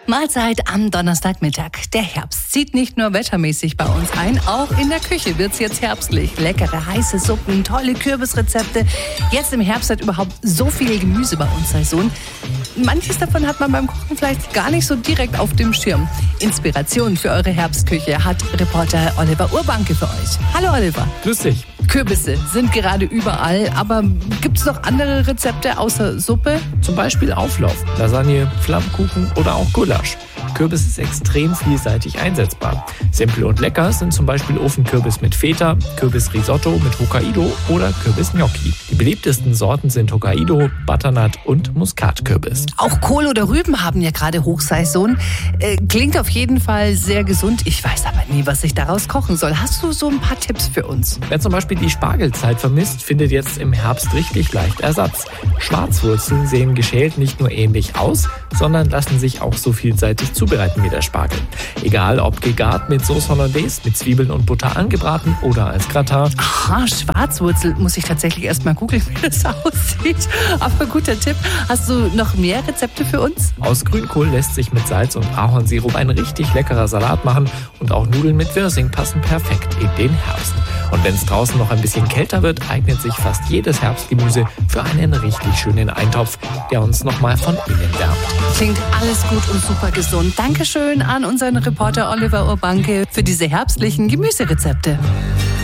Mahlzeit am Donnerstagmittag. Der Herbst zieht nicht nur wettermäßig bei uns ein, auch in der Küche wird's jetzt herbstlich. Leckere, heiße Suppen, tolle Kürbisrezepte. Jetzt im Herbst hat überhaupt so viel Gemüse bei uns Saison. Manches davon hat man beim Kochen vielleicht gar nicht so direkt auf dem Schirm. Inspiration für eure Herbstküche hat Reporter Oliver Urbanke für euch. Hallo Oliver. Grüß dich. Kürbisse sind gerade überall, aber gibt's noch andere Rezepte außer Suppe? Zum Beispiel Auflauf, Lasagne, Flammkuchen oder auch Gulasch. Kürbis ist extrem vielseitig einsetzbar. Simpel und lecker sind zum Beispiel Ofenkürbis mit Feta, Kürbisrisotto mit Hokkaido oder Kürbisgnocchi. Die beliebtesten Sorten sind Hokkaido, Butternut und Muskatkürbis. Auch Kohl oder Rüben haben ja gerade Hochsaison. Klingt auf jeden Fall sehr gesund. Ich weiß aber nie, was ich daraus kochen soll. Hast du so ein paar Tipps für uns? Wer zum Beispiel die Spargelzeit vermisst, findet jetzt im Herbst richtig leicht Ersatz. Schwarzwurzeln sehen geschält nicht nur ähnlich aus, sondern lassen sich auch so vielseitig zubereiten wie der Spargel. Egal ob gegart mit Sauce Hollandaise, mit Zwiebeln und Butter angebraten oder als Gratin. Aha, Schwarzwurzel muss ich tatsächlich erstmal googeln, wie das aussieht. Aber guter Tipp. Hast du noch mehr Rezepte für uns? Aus Grünkohl lässt sich mit Salz und Ahornsirup ein richtig leckerer Salat machen und auch Nudeln mit Wirsing passen perfekt in den Herbst. Und wenn es draußen noch ein bisschen kälter wird, eignet sich fast jedes Herbstgemüse für einen richtig schönen Eintopf, der uns nochmal von innen wärmt. Klingt alles gut und super gesund. Dankeschön an unseren Reporter Oliver Urbanke für diese herbstlichen Gemüserezepte.